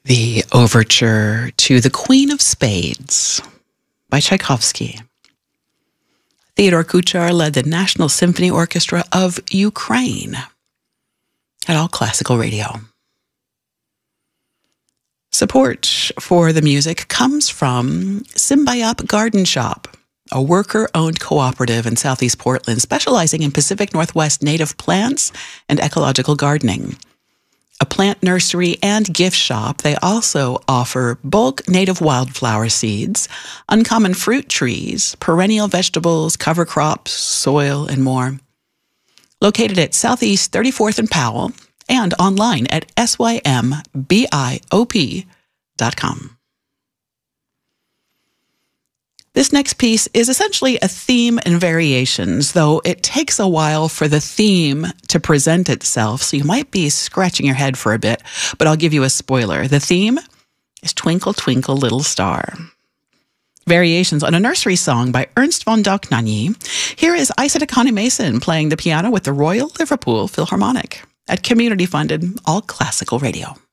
The overture to The Queen of Spades by Tchaikovsky. Theodore Kuchar led the National Symphony Orchestra of Ukraine at All Classical Radio. Support for the music comes from Symbiop Garden Shop, a worker-owned cooperative in Southeast Portland specializing in Pacific Northwest native plants and ecological gardening. A plant nursery and gift shop, they also offer bulk native wildflower seeds, uncommon fruit trees, perennial vegetables, cover crops, soil, and more. Located at Southeast 34th and Powell and online at symbiop.com. This next piece is essentially a theme and variations, though it takes a while for the theme to present itself, so you might be scratching your head for a bit, but I'll give you a spoiler. The theme is Twinkle, Twinkle, Little Star. Variations on a nursery song by Ernst von Dohnanyi. Here is Isaac Connie Mason playing the piano with the Royal Liverpool Philharmonic at community-funded All Classical Radio.